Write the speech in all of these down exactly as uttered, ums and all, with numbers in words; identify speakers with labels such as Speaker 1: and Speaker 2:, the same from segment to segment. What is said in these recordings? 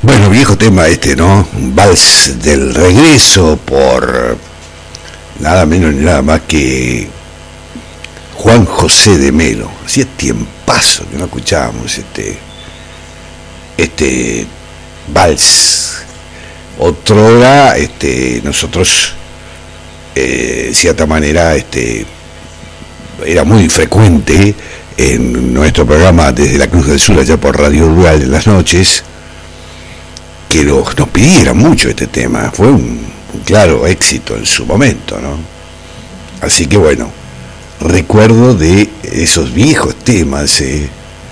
Speaker 1: Bueno, viejo tema este, ¿no? Un vals del regreso por nada menos ni nada más que Juan José de Melo. Hacía tiempazo que no escuchábamos este este vals. Otrora, este, nosotros eh, de cierta manera, este, era muy frecuente en nuestro programa desde la Cruz del Sur, allá por Radio Rural en las noches, que nos, nos pidieran mucho este tema. Fue un, un claro éxito en su momento, ¿no? Así que bueno, recuerdo de esos viejos temas eh,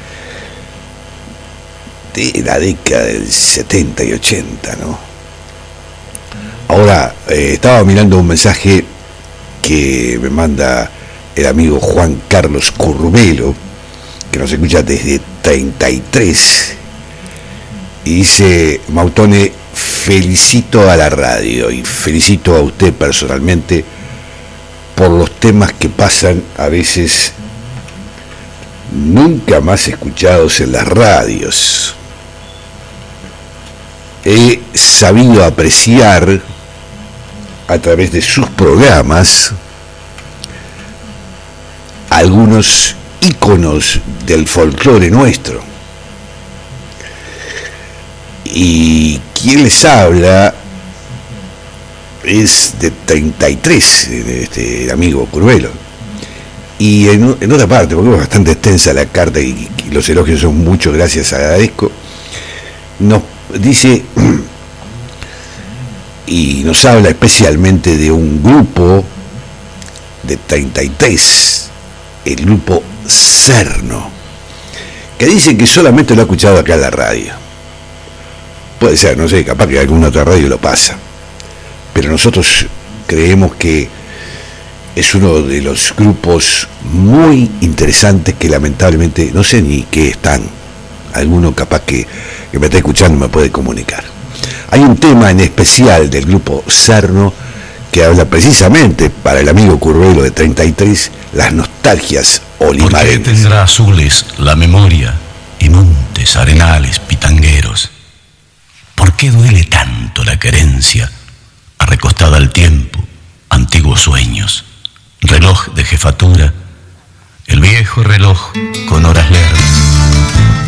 Speaker 1: de la década del setenta y ochenta, ¿no? Ahora, eh, estaba mirando un mensaje que me manda el amigo Juan Carlos Curbelo, que nos escucha desde treinta y tres, y dice: Mautone, felicito a la radio y felicito a usted personalmente por los temas que pasan a veces nunca más escuchados en las radios. He sabido apreciar a través de sus programas algunos íconos del folclore nuestro. Y quien les habla es de treinta y tres, este amigo Curbelo. Y en, en otra parte, porque es bastante extensa la carta y, y los elogios son muchos, gracias, agradezco, nos dice y nos habla especialmente de un grupo de treinta y tres, el grupo Cerno, que dice que solamente lo ha escuchado acá en la radio. Puede ser, no sé, capaz que alguna otra radio lo pasa, pero nosotros creemos que es uno de los grupos muy interesantes que lamentablemente no sé ni qué están. Alguno capaz que, que me está escuchando me puede comunicar. Hay un tema en especial del grupo Cerno que habla precisamente para el amigo Curbelo de treinta y tres, las nostalgias olimareñas.
Speaker 2: ¿Por qué tendrá azules la memoria y montes, arenales, pitangueros? ¿Por qué duele tanto la querencia, arrecostada al tiempo, antiguos sueños, reloj de jefatura, el viejo reloj con horas lerdas?